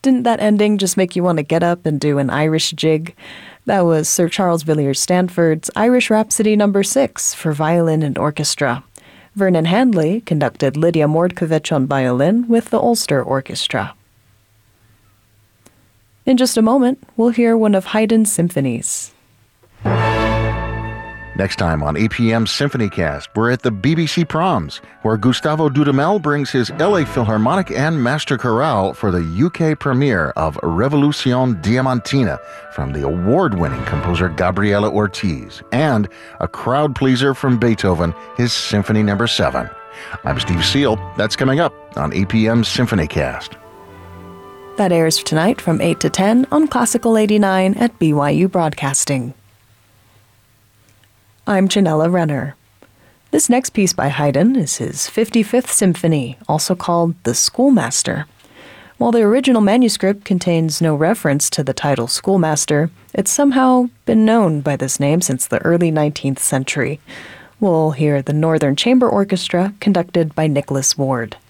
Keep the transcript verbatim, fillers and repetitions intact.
Didn't that ending just make you want to get up and do an Irish jig? That was Sir Charles Villiers Stanford's Irish Rhapsody number six for violin and orchestra. Vernon Handley conducted Lydia Mordkovich on violin with the Ulster Orchestra. In just a moment, we'll hear one of Haydn's symphonies. Next time on A P M SymphonyCast, we're at the B B C Proms, where Gustavo Dudamel brings his L A Philharmonic and Master Chorale for the U K premiere of Revolution Diamantina from the award-winning composer Gabriela Ortiz, and a crowd pleaser from Beethoven, his Symphony Number seven. I'm Steve Seal. That's coming up on A P M SymphonyCast. That airs tonight from eight to ten on Classical eighty-nine at B Y U Broadcasting. I'm Janella Renner. This next piece by Haydn is his fifty-fifth symphony, also called The Schoolmaster. While the original manuscript contains no reference to the title Schoolmaster, it's somehow been known by this name since the early nineteenth century. We'll hear the Northern Chamber Orchestra conducted by Nicholas Ward.